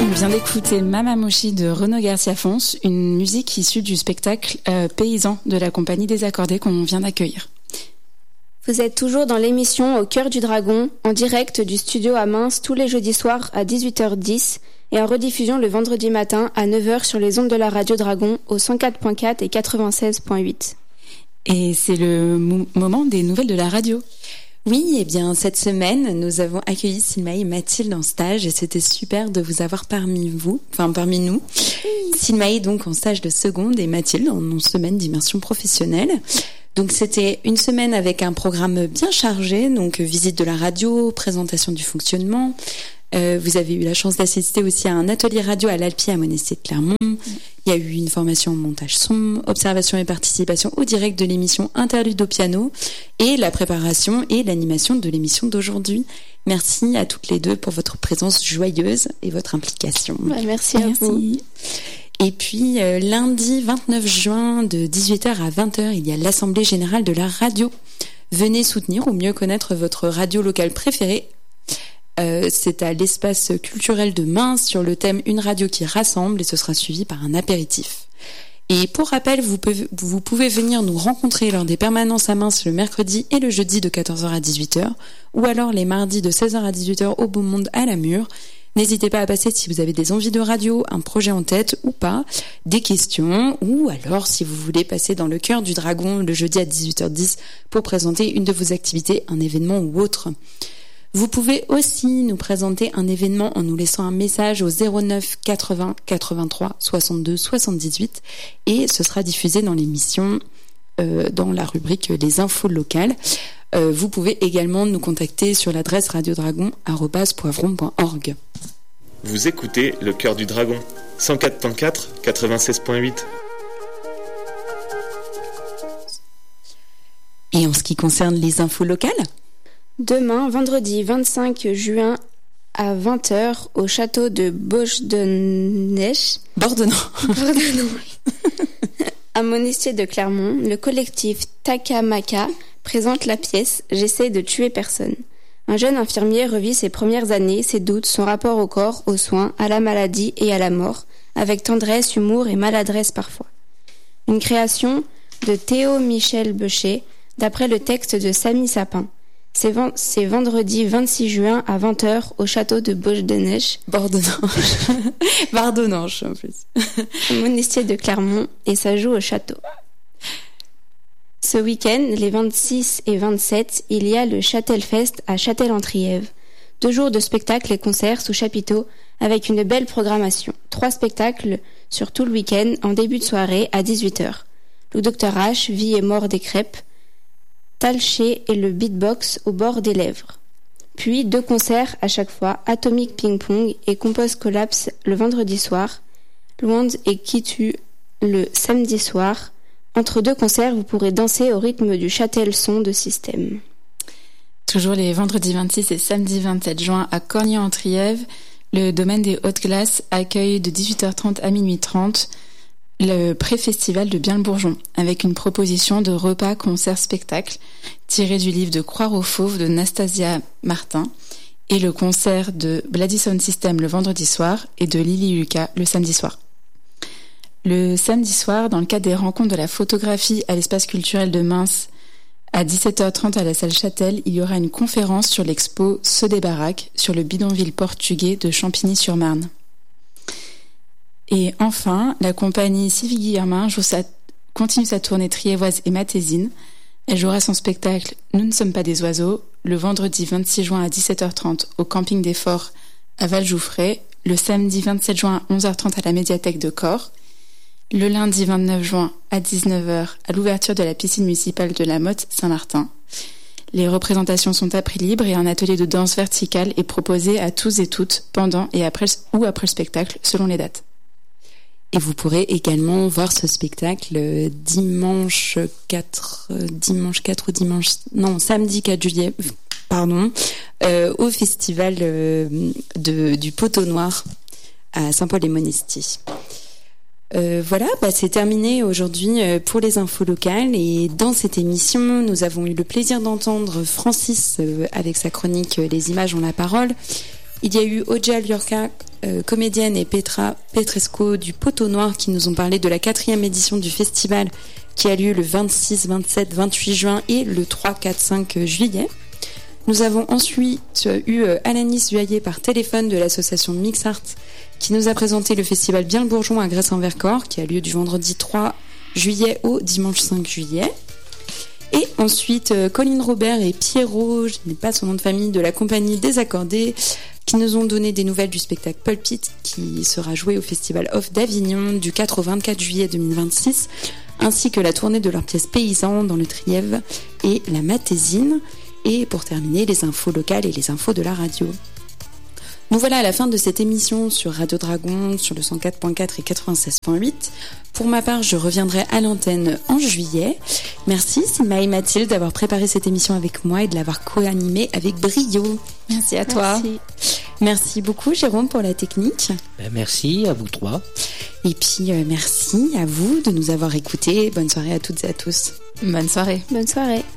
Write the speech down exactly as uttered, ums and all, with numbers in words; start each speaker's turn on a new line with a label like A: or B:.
A: On vient d'écouter Mamamoshi de Renaud Garcia-Fons, une musique issue du spectacle euh, Paysan de la Compagnie des Accordés qu'on vient d'accueillir.
B: Vous êtes toujours dans l'émission Au cœur du dragon, en direct du studio à Mainz tous les jeudis soirs à dix-huit heures dix et en rediffusion le vendredi matin à neuf heures sur les ondes de la radio Dragon au cent quatre point quatre et quatre-vingt-seize point huit.
A: Et c'est le mo- moment des nouvelles de la radio.
C: Oui, eh bien, cette semaine, nous avons accueilli Silmaï et Mathilde en stage et c'était super de vous avoir parmi vous, enfin parmi nous. Silmaï donc en stage de seconde et Mathilde en semaine d'immersion professionnelle. Donc c'était une semaine avec un programme bien chargé, donc visite de la radio, présentation du fonctionnement. Euh, vous avez eu la chance d'assister aussi à un atelier radio à l'Alpi à Monestier de Clermont. Il y a eu une formation en montage son, observation et participation au direct de l'émission Interlude au piano et la préparation et l'animation de l'émission d'aujourd'hui. Merci à toutes les deux pour votre présence joyeuse et votre implication.
B: Ouais, merci, merci à vous.
C: Et puis euh, lundi vingt-neuf juin de dix-huit heures à vingt heures, il y a l'Assemblée Générale de la Radio. Venez soutenir ou mieux connaître votre radio locale préférée. Euh, c'est à l'espace culturel de Mainz sur le thème Une radio qui rassemble et ce sera suivi par un apéritif. Et pour rappel, vous pouvez, vous pouvez venir nous rencontrer lors des permanences à Mainz le mercredi et le jeudi de quatorze heures à dix-huit heures ou alors les mardis de seize heures à dix-huit heures au Beau Monde à la Mure. N'hésitez pas à passer si vous avez des envies de radio, un projet en tête ou pas, des questions ou alors si vous voulez passer dans le cœur du dragon le jeudi à dix-huit heures dix pour présenter une de vos activités, un événement ou autre. Vous pouvez aussi nous présenter un événement en nous laissant un message au zéro neuf quatre-vingts quatre-vingt-trois soixante-deux soixante-dix-huit et ce sera diffusé dans l'émission euh, dans la rubrique Les infos locales. Euh, vous pouvez également nous contacter sur l'adresse radiodragon arobase poivron point org.
D: Vous écoutez Le Cœur du Dragon, cent quatre point quatre, quatre-vingt-seize point huit.
C: Et en ce qui concerne les infos locales,
B: demain, vendredi vingt-cinq juin à vingt heures au château de Bosch-de-Neige,
C: Bordenon,
B: Bordenon à Monestier de Clermont, le collectif Takamaka présente la pièce « J'essaie de tuer personne ». Un jeune infirmier revit ses premières années, ses doutes, son rapport au corps, aux soins, à la maladie et à la mort, avec tendresse, humour et maladresse parfois. Une création de Théo Michel Becher, d'après le texte de Samy Sapin. C'est, vend- c'est vendredi vingt-six juin à vingt heures au château de Bosch-de-Neige,
C: Bordenange, Bardonnange en plus,
B: au Monestier de Clermont, et ça joue au château. Ce week-end, les vingt-six et vingt-sept, il y a le Châtelfest à Châtel-en-Trièves. Deux jours de spectacles et concerts sous chapiteau avec une belle programmation. Trois spectacles sur tout le week-end en début de soirée à dix-huit heures. Le Docteur H, Vie et mort des crêpes, Talché et le beatbox au bord des lèvres. Puis deux concerts à chaque fois, Atomic Ping Pong et Compost Collapse le vendredi soir, Luand et Kitu le samedi soir. Entre deux concerts, vous pourrez danser au rythme du Châtel-Son de Système.
A: Toujours les vendredis vingt-six et samedi vingt-sept juin à Cornier-en-Trièves, le domaine des Hautes Glaces accueille de dix-huit heures trente à minuit trente le pré-festival de Bien-le-Bourgeon, avec une proposition de repas, concert, spectacle, tiré du livre de Croire aux Fauves de Nastasia Martin, et le concert de Bloody Sound System le vendredi soir et de Lily Lucas le samedi soir. Le samedi soir, dans le cadre des rencontres de la photographie à l'espace culturel de Mainz, à dix-sept heures trente à la salle Châtel, il y aura une conférence sur l'expo Ceux des baraques sur le bidonville portugais de Champigny-sur-Marne. Et enfin, la compagnie Sylvie Guillermin joue sa, continue sa tournée triévoise et matésine. Elle jouera son spectacle Nous ne sommes pas des oiseaux le vendredi vingt-six juin à dix-sept heures trente au camping des Forts à Valjouffret, le samedi vingt-sept juin à onze heures trente à la médiathèque de Corps, le lundi vingt-neuf juin à dix-neuf heures à l'ouverture de la piscine municipale de la Motte Saint-Martin. Les représentations sont à prix libre et un atelier de danse verticale est proposé à tous et toutes pendant et après ou après le spectacle selon les dates.
C: Et vous pourrez également voir ce spectacle dimanche quatre, dimanche quatre ou dimanche, non, samedi quatre juillet, pardon, euh, au festival euh, de, du Poteau Noir à Saint-Paul-les-Monestiers. Euh, voilà, bah c'est terminé aujourd'hui pour les infos locales et dans cette émission, nous avons eu le plaisir d'entendre Francis euh, avec sa chronique Les images ont la parole. Il y a eu Oja Liorca euh, comédienne et Petra Petresco du Poteau Noir qui nous ont parlé de la quatrième édition du festival qui a lieu le vingt-six, vingt-sept, vingt-huit juin et le trois, quatre, cinq juillet. Nous avons ensuite eu Alanis Zuayer par téléphone de l'association Mixart qui nous a présenté le festival Bien le Bourgeon à Grèce-en-Vercors qui a lieu du vendredi trois juillet au dimanche cinq juillet. Et ensuite, Colline Robert et Pierrot, je n'ai pas son nom de famille, de la compagnie Désaccordée, qui nous ont donné des nouvelles du spectacle Pulpit, qui sera joué au Festival Off d'Avignon du quatre au vingt-quatre juillet deux mille vingt-six, ainsi que la tournée de leur pièce Paysans dans le Trièves et la Matésine. Et pour terminer, les infos locales et les infos de la radio. Nous voilà à la fin de cette émission sur Radio Dragon, sur le cent quatre point quatre et quatre-vingt-seize point huit. Pour ma part, je reviendrai à l'antenne en juillet. Merci Sima et Mathilde d'avoir préparé cette émission avec moi et de l'avoir co-animée avec brio. Merci à toi.
B: Merci.
C: Merci beaucoup Jérôme pour la technique.
E: Ben merci à vous trois.
C: Et puis euh, merci à vous de nous avoir écoutés. Bonne soirée à toutes et à tous.
A: Bonne soirée.
B: Bonne soirée.